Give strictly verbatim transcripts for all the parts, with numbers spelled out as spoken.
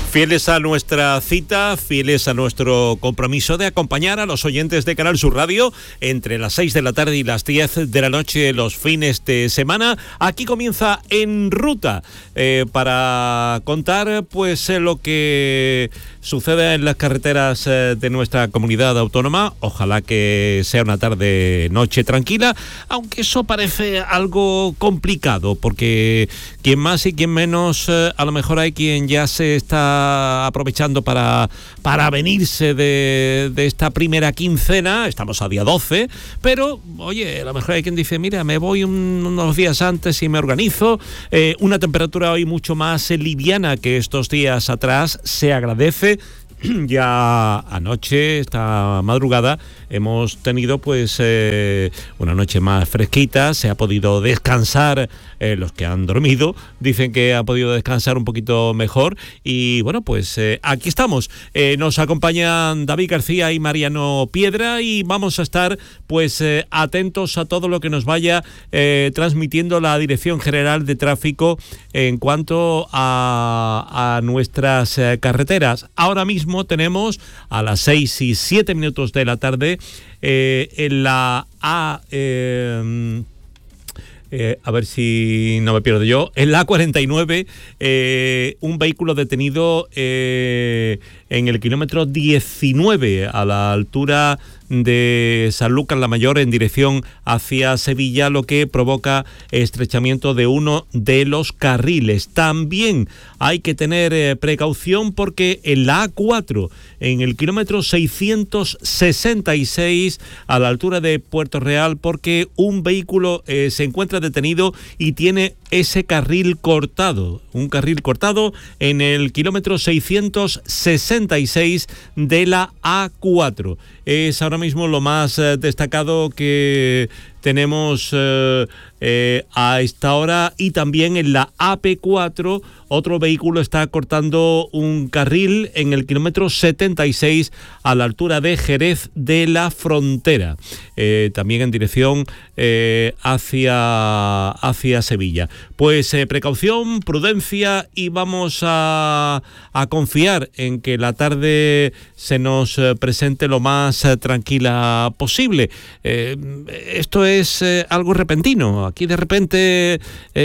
Fieles a nuestra cita, fieles a nuestro compromiso de acompañar a los oyentes de Canal Sur Radio entre las seis de la tarde y las diez de la noche los fines de semana. Aquí comienza En Ruta eh, para contar pues eh, lo que sucede en las carreteras eh, de nuestra comunidad autónoma. Ojalá que sea una tarde, noche tranquila, aunque eso parece algo complicado porque quien más y quien menos, eh, a lo mejor hay quien ya se está aprovechando para, para venirse de, de esta primera quincena. Estamos a día doce, pero oye, a lo mejor hay quien dice, mira, me voy un, unos días antes y me organizo. Eh, una temperatura hoy mucho más eh, liviana que estos días atrás, se agradece. Ya anoche, esta madrugada, hemos tenido pues eh, una noche más fresquita, se ha podido descansar, eh, los que han dormido dicen que han podido descansar un poquito mejor y bueno, pues eh, aquí estamos. Eh, nos acompañan David García y Mariano Piedra y vamos a estar pues eh, atentos a todo lo que nos vaya eh, transmitiendo la Dirección General de Tráfico en cuanto a, a nuestras eh, carreteras. Ahora mismo tenemos a las seis y siete minutos de la tarde eh, en la A... Eh, Eh, a ver si no me pierdo yo, en la A cuarenta y nueve, eh, un vehículo detenido eh, en el kilómetro diecinueve a la altura de Sanlúcar la Mayor en dirección hacia Sevilla, lo que provoca estrechamiento de uno de los carriles. También hay que tener eh, precaución porque en la A cuatro, en el kilómetro seiscientos sesenta y seis a la altura de Puerto Real, porque un vehículo eh, se encuentra detenido y tiene ese carril cortado, un carril cortado en el kilómetro seiscientos sesenta y seis de la A cuatro. Es ahora mismo lo más eh, destacado que tenemos eh, eh, a esta hora. Y también en la A P cuatro otro vehículo está cortando un carril en el kilómetro setenta y seis a la altura de Jerez de la Frontera, eh, también en dirección eh, hacia, hacia Sevilla. Pues eh, precaución, prudencia y vamos a, a confiar en que la tarde se nos eh, presente lo más eh, tranquila posible. Eh, esto es eh, algo repentino. Aquí de repente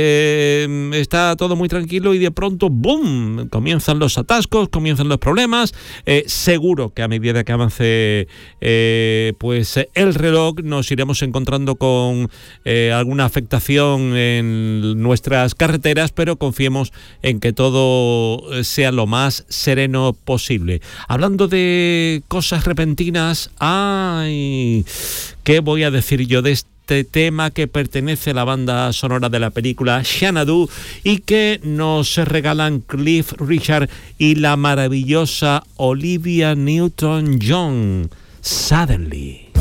eh, está todo muy tranquilo y de pronto ¡boom! Comienzan los atascos, comienzan los problemas. Eh, seguro que a medida que avance eh, pues el reloj nos iremos encontrando con eh, alguna afectación en nuestras carreteras, pero confiemos en que todo sea lo más sereno posible. Hablando de cosas repentinas, ¡ay! ¿Qué voy a decir yo de este Este tema que pertenece a la banda sonora de la película Xanadu y que nos regalan Cliff Richard y la maravillosa Olivia Newton-John? Suddenly.